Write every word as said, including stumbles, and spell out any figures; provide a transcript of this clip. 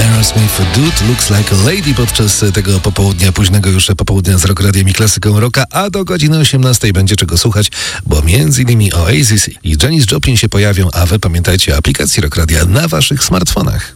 Aerosmith Dude Looks Like a Lady podczas tego popołudnia, późnego już popołudnia z Rock Radiem i klasyką rocka, a do godziny osiemnastej będzie czego słuchać, bo między innymi Oasis i Janis Joplin się pojawią, a wy pamiętajcie o aplikacji Rock Radia na waszych smartfonach.